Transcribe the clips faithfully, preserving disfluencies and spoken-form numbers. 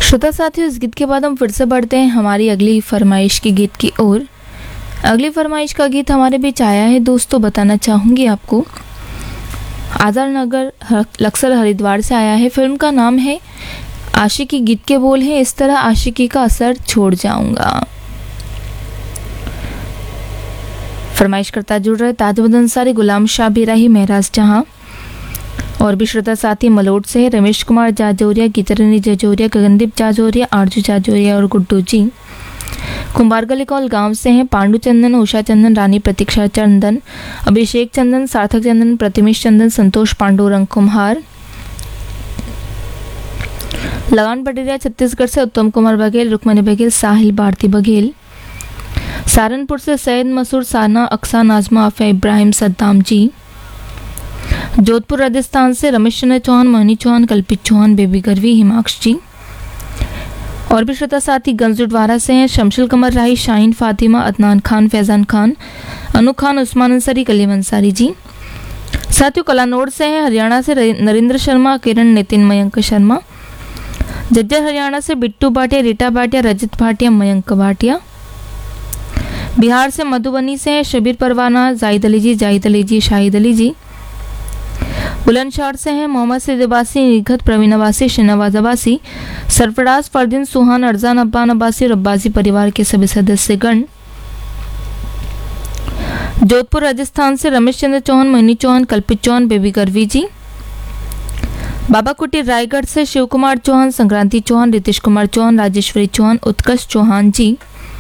श्रोता साथियों, इस गीत के बाद हम फिर से बढ़ते हैं हमारी अगली फरमाइश की गीत की ओर। अगली फरमाइश का गीत हमारे बीच आया है दोस्तों, बताना चाहूँगी आपको। आज़ाद नगर लक्सर हरिद्वार से आया है। फिल्म का नाम है आशिकी। गीत के बोल हैं, इस तरह आशिकी का असर छोड़ जाऊंगा। फरमाइश करता जुड़ रहे ताजबद अंसारी, गुलाम शाह बिराही, महराज जहां और भी श्रोता साथी मलोट से है। रमेश कुमार जाजौरिया, गीतरनी जाजौरिया, गगनदीप जाजौरिया, आरजू जाजौरिया और गुड्डू जी कुंभारगलीकौल गांव से हैं। पांडु चंदन, उषा चंदन, रानी प्रतीक्षा चंदन, अभिषेक चंदन, सार्थक चंदन, प्रतिमेश चंदन, संतोष पांडु, रंग कुम्हार। लगान पटेरिया छत्तीसगढ़ से उत्तम कुमार बघेल, रुक्मणी बघेल, साहिल भारती बघेल। सहारनपुर से सैयद मसूर, साना, अक्सा, नाजमा, आफिया, इब्राहिम, सद्दाम जी। जोधपुर राजस्थान से रमेश चंद्र चौहान, मोहिनी चौहान, कल्पित चौहान, बेबी गरवी, हिमाक्ष जी और भी श्रोता साथी गंजुडवारा से हैं। शमशुल कमर राही, शाहीन फातिमा, अदनान खान, फैजान खान, अनु खान, उस्मान अंसारी, कलीम अंसारी जी। साथियों कलानौर से हैं। हरियाणा से नरेंद्र शर्मा, किरण, नितिन, मयंक शर्मा। जज्जर हरियाणा से बिट्टू भाटिया, रीटा भाटिया, रजत भाटिया, मयंक भाटिया। बिहार से मधुबनी से हैं। शबीर परवाना, जाहिद अली जी, जाहिद अली जी, शाहिद अली जी। बुलंदशहर से हैं। मोहम्मद सईद अब्बासी, निगत, प्रवीण अब्बासी, शहनवाज अब्बासी, सरफराज, फरदीन, सुहान, अरजान, अब्बान अब्बासी और अब्बासी परिवार के सभी सदस्यगण। जोधपुर राजस्थान से रमेश चंद्र चौहान, मोहिनी चौहान, कल्पित चौहान, बेबी गरवी जी। बाबा कुटी रायगढ़ से शिव कुमार चौहान, संक्रांति चौहान, रितेश कुमार चौहान, राजेश्वरी चौहान, उत्कर्ष चौहान जी।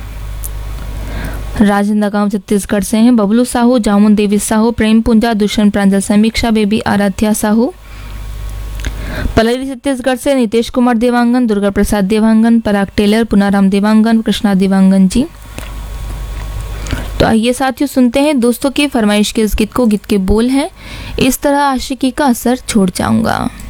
राजेंद्र गांव छत्तीसगढ़ से हैं। बबलू साहू, जामुन देवी साहू, प्रेम पुंजा, दुष्यंत प्रांजल, समीक्षा बेबी, आराध्या साहू। पलरी छत्तीसगढ़ से नितेश कुमार देवांगन, दुर्गा प्रसाद देवांगन, पराग टेलर, पुनाराम देवांगन, कृष्णा देवांगन जी। तो आइए साथियों सुनते हैं दोस्तों की फरमाइश के इस गीत को। गीत के बोल हैं, इस तरह आशिकी का असर छोड़ जाऊंगा।